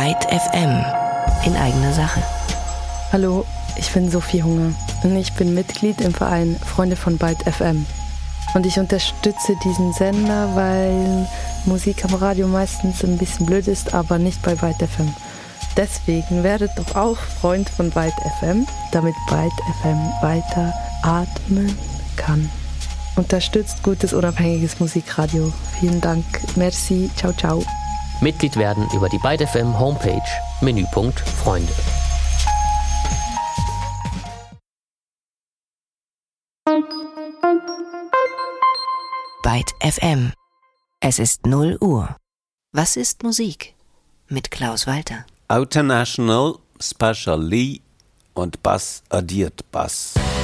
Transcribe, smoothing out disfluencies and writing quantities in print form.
Byte FM in eigener Sache. Hallo, ich bin Sophie Hunger und ich bin Mitglied im Verein Freunde von Byte FM. Und ich unterstütze diesen Sender, weil Musik am Radio meistens ein bisschen blöd ist, aber nicht bei Byte FM. Deswegen werdet doch auch Freund von Byte FM, damit Byte FM weiter atmen kann. Unterstützt gutes, unabhängiges Musikradio. Vielen Dank. Merci. Ciao, ciao. Mitglied werden über die Byte FM Homepage, Menüpunkt Freunde. Byte FM. Es ist 0 Uhr. Was ist Musik? Mit Klaus Walter. International, Special Lee und Bass addiert Bass.